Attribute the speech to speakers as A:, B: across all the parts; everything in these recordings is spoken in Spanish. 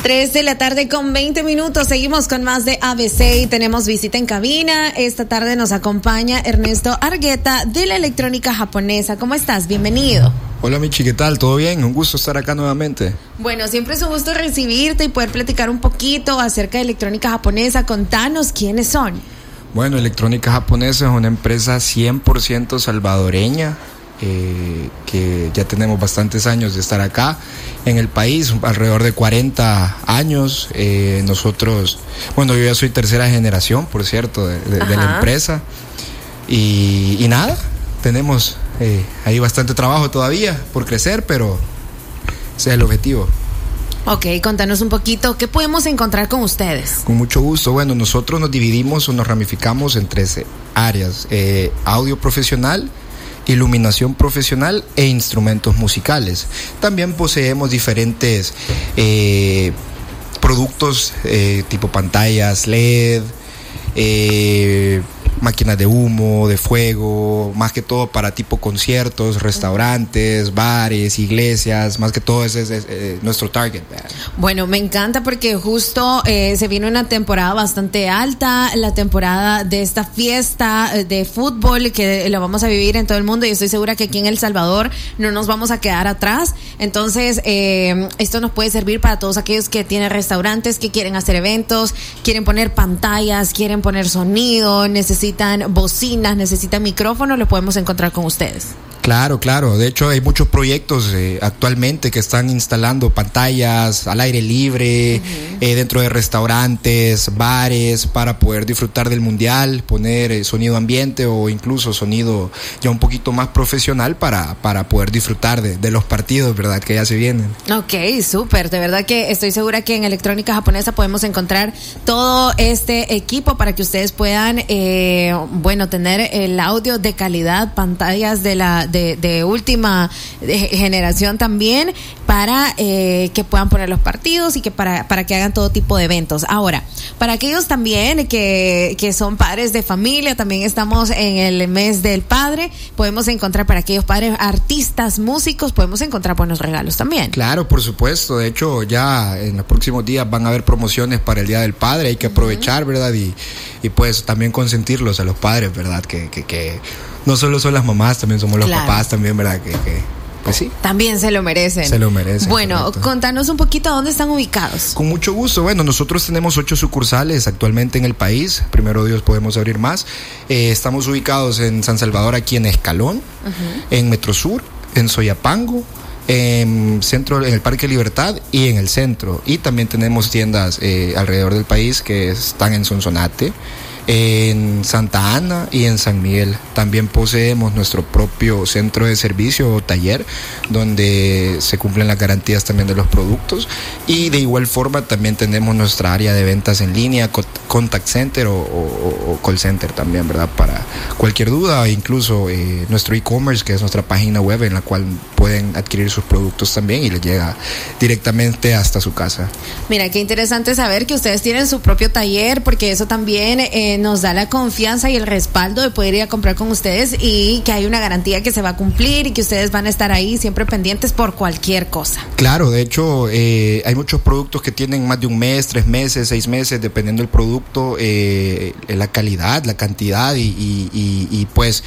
A: 3 de la tarde con 20 minutos. Seguimos con más de ABC y tenemos visita en cabina. Esta tarde nos acompaña Ernesto Argueta de la Electrónica Japonesa. ¿Cómo estás? Bienvenido.
B: Hola Michi, ¿qué tal? ¿Todo bien? Un gusto estar acá nuevamente.
A: Bueno, siempre es un gusto recibirte y poder platicar un poquito acerca de Electrónica Japonesa. Contanos quiénes son.
B: Bueno, Electrónica Japonesa es una empresa 100% salvadoreña. Que ya tenemos bastantes años de estar acá en el país, alrededor de 40 años. Nosotros, bueno, yo ya soy tercera generación, por cierto, de la empresa. Y nada, tenemos ahí bastante trabajo todavía por crecer, pero ese es el objetivo.
A: Ok, contanos un poquito, ¿qué podemos encontrar con ustedes?
B: Con mucho gusto. Bueno, nosotros nos dividimos o nos ramificamos en 13 áreas: audio profesional, iluminación profesional e instrumentos musicales. También poseemos diferentes productos tipo pantallas LED, máquinas de humo, de fuego, más que todo para tipo conciertos, restaurantes, bares, iglesias, más que todo ese es nuestro target.
A: Bueno, me encanta porque justo se viene una temporada bastante alta, la temporada de esta fiesta de fútbol que la vamos a vivir en todo el mundo y estoy segura que aquí en El Salvador no nos vamos a quedar atrás. Entonces, esto nos puede servir para todos aquellos que tienen restaurantes, que quieren hacer eventos, quieren poner pantallas, quieren poner sonido, necesitan bocinas, necesitan micrófonos, lo podemos encontrar con ustedes.
B: Claro. De hecho, hay muchos proyectos actualmente que están instalando pantallas al aire libre, dentro de restaurantes, bares, para poder disfrutar del mundial, poner sonido ambiente o incluso sonido ya un poquito más profesional para poder disfrutar de los partidos, ¿verdad? Que ya se vienen. Ok,
A: súper. De verdad que estoy segura que en Electrónica Japonesa podemos encontrar todo este equipo para que ustedes puedan, tener el audio de calidad, pantallas de última generación también, para que puedan poner los partidos y que para que hagan todo tipo de eventos. Ahora, para aquellos también que son padres de familia, también estamos en el mes del padre, podemos encontrar para aquellos padres, artistas, músicos, podemos encontrar buenos regalos también.
B: Claro, por supuesto. De hecho, ya en los próximos días van a haber promociones para el Día del Padre, hay que aprovechar, ¿verdad? Y pues también consentirlos a los padres, ¿verdad? Que no solo son las mamás, también somos los papás también, ¿verdad? Pues sí.
A: También se lo merecen.
B: Se lo merecen.
A: Bueno,
B: correcto.
A: Contanos un poquito dónde están ubicados.
B: Con mucho gusto. Bueno, nosotros tenemos 8 sucursales actualmente en el país. Primero Dios, podemos abrir más. Estamos ubicados en San Salvador, aquí en Escalón, en Metrosur, en Soyapango, en el Parque Libertad y en el centro. Y también tenemos tiendas alrededor del país que están en Sonsonate, en Santa Ana y en San Miguel. También poseemos nuestro propio centro de servicio o taller donde se cumplen las garantías también de los productos, y de igual forma también tenemos nuestra área de ventas en línea, contact center o call center también, ¿verdad? Para cualquier duda, incluso nuestro e-commerce, que es nuestra página web en la cual pueden adquirir sus productos también y les llega directamente hasta su casa.
A: Mira, qué interesante saber que ustedes tienen su propio taller, porque eso también nos da la confianza y el respaldo de poder ir a comprar con ustedes y que hay una garantía que se va a cumplir y que ustedes van a estar ahí siempre pendientes por cualquier cosa.
B: Claro, de hecho hay muchos productos que tienen más de un mes, 3 meses, 6 meses, dependiendo del producto, la calidad, la cantidad y pues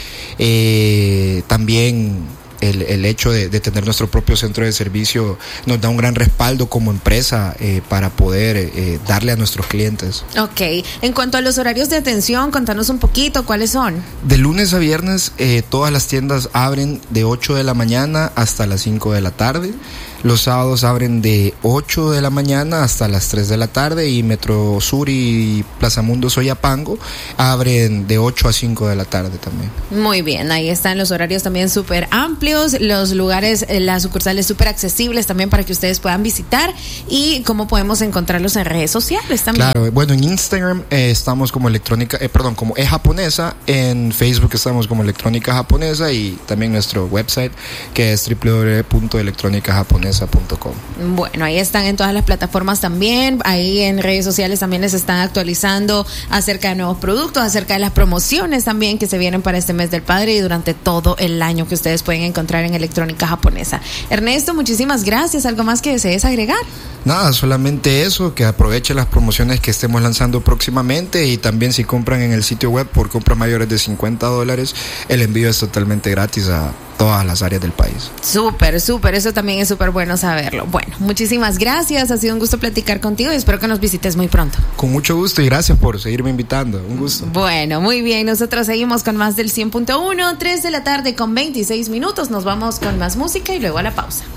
B: también el hecho de tener nuestro propio centro de servicio nos da un gran respaldo como empresa para poder darle a nuestros clientes.
A: Ok, en cuanto a los horarios de atención, contanos un poquito, ¿cuáles son?
B: De lunes a viernes todas las tiendas abren de 8 de la mañana hasta las 5 de la tarde. Los sábados abren de 8 de la mañana hasta las 3 de la tarde, y Metro Sur y Plaza Mundo Soyapango abren de 8 a 5 de la tarde también.
A: Muy bien, ahí están los horarios también súper amplios, los lugares, las sucursales súper accesibles también para que ustedes puedan visitar, y cómo podemos encontrarlos en redes sociales también.
B: Claro, bueno, en Instagram estamos como como eJaponesa, en Facebook estamos como Electrónica Japonesa, y también nuestro website que es www.electronicajaponesa.com.
A: Bueno, ahí están en todas las plataformas también, ahí en redes sociales también les están actualizando acerca de nuevos productos, acerca de las promociones también que se vienen para este mes del padre y durante todo el año, que ustedes pueden encontrar en Electrónica Japonesa. Ernesto, muchísimas gracias. ¿Algo más que desees agregar?
B: Nada, solamente eso, que aprovechen las promociones que estemos lanzando próximamente, y también si compran en el sitio web por compras mayores de $50, el envío es totalmente gratis a todas las áreas del país.
A: Súper, eso también es súper bueno saberlo. Bueno, muchísimas gracias, ha sido un gusto platicar contigo y espero que nos visites muy pronto.
B: Con mucho gusto y gracias por seguirme invitando, un gusto.
A: Bueno, muy bien, nosotros seguimos con más del 100.1, 3 de la tarde con 26 minutos, nos vamos con más música y luego a la pausa.